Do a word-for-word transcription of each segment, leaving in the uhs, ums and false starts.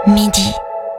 Midi.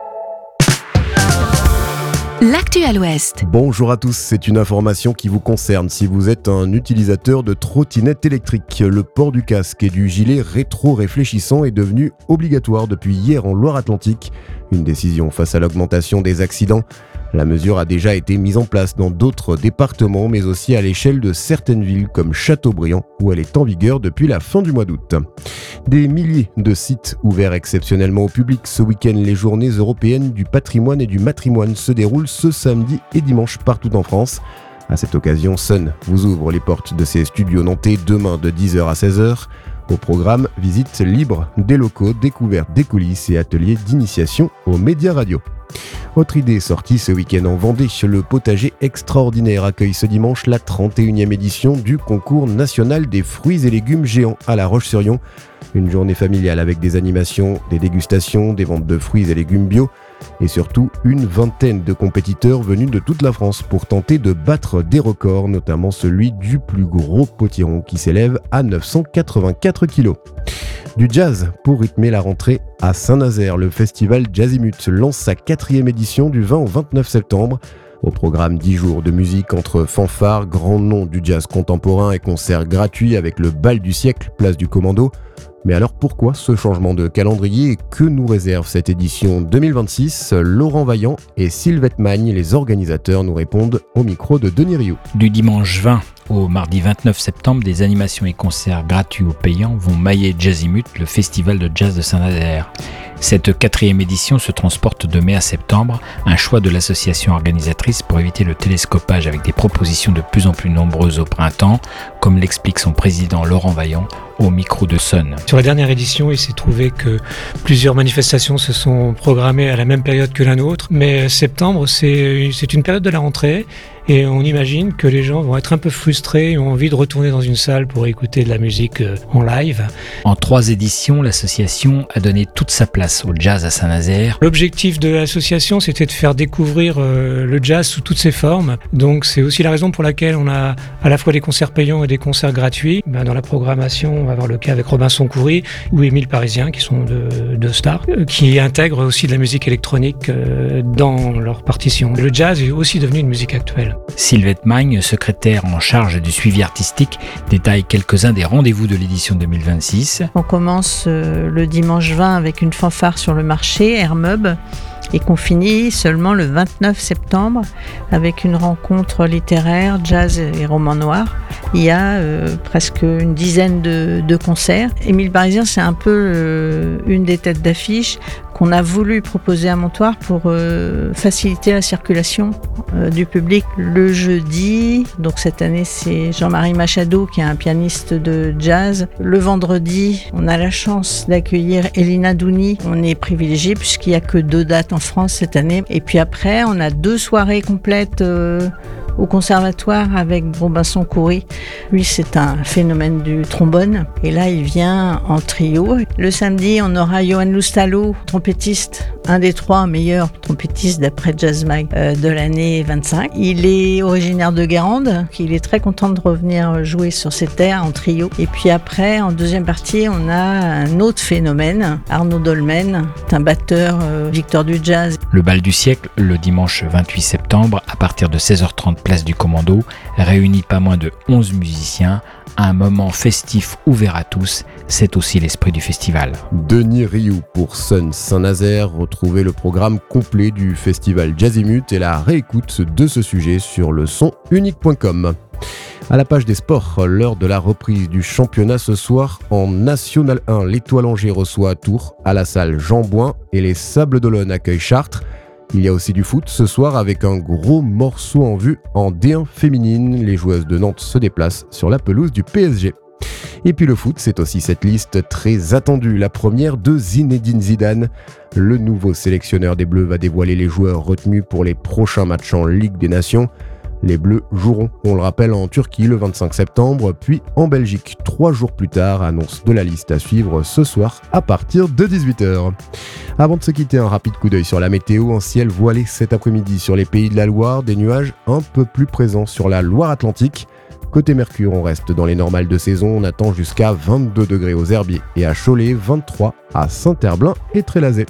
L'actu à l'Ouest. Bonjour à tous, c'est une information qui vous concerne si vous êtes un utilisateur de trottinette électrique. Le port du casque et du gilet rétro-réfléchissant est devenu obligatoire depuis hier en Loire-Atlantique. Une décision face à l'augmentation des accidents. La mesure a déjà été mise en place dans d'autres départements, mais aussi à l'échelle de certaines villes comme Châteaubriand, où elle est en vigueur depuis la fin du mois d'août. Des milliers de sites ouverts exceptionnellement au public ce week-end. Les journées européennes du patrimoine et du matrimoine se déroulent ce samedi et dimanche partout en France. À cette occasion, Sun vous ouvre les portes de ses studios nantais demain de dix heures à seize heures. Au programme, visite libre des locaux, découverte des coulisses et ateliers d'initiation aux médias radio. Autre idée sortie ce week-end en Vendée, le potager extraordinaire accueille ce dimanche la trente et unième édition du concours national des fruits et légumes géants à La Roche-sur-Yon. Une journée familiale avec des animations, des dégustations, des ventes de fruits et légumes bio et surtout une vingtaine de compétiteurs venus de toute la France pour tenter de battre des records, notamment celui du plus gros potiron qui s'élève à neuf cent quatre-vingt-quatre kilos. Du jazz pour rythmer la rentrée à Saint-Nazaire. Le festival Jazzimut lance sa quatrième édition du vingt au vingt-neuf septembre. Au programme dix jours de musique entre fanfares, grands noms du jazz contemporain et concerts gratuits avec le bal du siècle, place du Commando. Mais alors pourquoi ce changement de calendrier et que nous réserve cette édition deux mille vingt-six? Laurent Vaillant et Sylvette Magne, les organisateurs, nous répondent au micro de Denis Rioux. Du dimanche vingt au mardi vingt-neuf septembre, des animations et concerts gratuits ou payants vont mailler Jazzimut, le festival de jazz de Saint-Nazaire. Cette quatrième édition se transporte de mai à septembre, un choix de l'association organisatrice pour éviter le télescopage avec des propositions de plus en plus nombreuses au printemps, comme l'explique son président Laurent Vaillant au micro de Sun. Sur la dernière édition, il s'est trouvé que plusieurs manifestations se sont programmées à la même période que la nôtre, mais septembre, c'est, c'est une période de la rentrée et on imagine que les gens vont être un peu frustrés et ont envie de retourner dans une salle pour écouter de la musique en live. En trois éditions, l'association a donné toute sa place au jazz à Saint-Nazaire. L'objectif de l'association, c'était de faire découvrir euh, le jazz sous toutes ses formes. Donc c'est aussi la raison pour laquelle on a à la fois des concerts payants et des concerts gratuits. Ben, dans la programmation, on va avoir le cas avec Robinson Coury ou Émile Parisien, qui sont deux de stars, euh, qui intègrent aussi de la musique électronique euh, dans leur partition. Le jazz est aussi devenu une musique actuelle. Sylvette Magne, secrétaire en charge du suivi artistique, détaille quelques-uns des rendez-vous de l'édition deux mille vingt-six. On commence euh, le dimanche vingt avec une fanfare sur le marché, Hermub, et qu'on finit seulement le vingt-neuf septembre avec une rencontre littéraire, jazz et roman noir. Il y a euh, presque une dizaine de, de concerts. Émile Parisien, c'est un peu euh, une des têtes d'affiche qu'on a voulu proposer à Montoire pour euh, faciliter la circulation euh, du public. Le jeudi, donc cette année c'est Jean-Marie Machado qui est un pianiste de jazz. Le vendredi, on a la chance d'accueillir Elina Douni. On est privilégié puisqu'il n'y a que deux dates en France cette année. Et puis après, on a deux soirées complètes euh, au conservatoire avec Robinson Coury. Lui, c'est un phénomène du trombone. Et là, il vient en trio. Le samedi, on aura Johan Loustalo, trompettiste, un des trois meilleurs trompettistes d'après Jazz Mag euh, de l'année vingt-cinq. Il est originaire de Guérande. Il est très content de revenir jouer sur ses terres en trio. Et puis après, en deuxième partie, on a un autre phénomène, Arnaud Dolmen, un batteur euh, victoire du jazz. Le bal du siècle, le dimanche vingt-huit septembre, à partir de seize heures trente, place du Commando, réunit pas moins de onze musiciens. Un moment festif ouvert à tous, c'est aussi l'esprit du festival. Denis Rioux pour Sun Saint-Nazaire. Retrouvez le programme complet du festival Jazzimut et la réécoute de ce sujet sur le son unique point com. À la page des sports, l'heure de la reprise du championnat ce soir en National un. L'Étoile Angers reçoit à Tours, à la salle Jean Bouin, et les Sables d'Olonne accueillent Chartres. Il y a aussi du foot ce soir avec un gros morceau en vue en D un féminine. Les joueuses de Nantes se déplacent sur la pelouse du P S G. Et puis le foot, c'est aussi cette liste très attendue. La première de Zinedine Zidane. Le nouveau sélectionneur des Bleus va dévoiler les joueurs retenus pour les prochains matchs en Ligue des Nations. Les Bleus joueront, on le rappelle, en Turquie le vingt-cinq septembre, puis en Belgique trois jours plus tard. Annonce de la liste à suivre ce soir à partir de dix-huit heures. Avant de se quitter, un rapide coup d'œil sur la météo. Un ciel voilé cet après-midi sur les Pays de la Loire, des nuages un peu plus présents sur la Loire-Atlantique. Côté Mercure, on reste dans les normales de saison. On attend jusqu'à vingt-deux degrés aux Herbiers et à Cholet, vingt-trois à Saint-Herblain et Trélazé.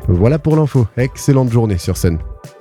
Voilà pour l'info. Excellente journée sur scène.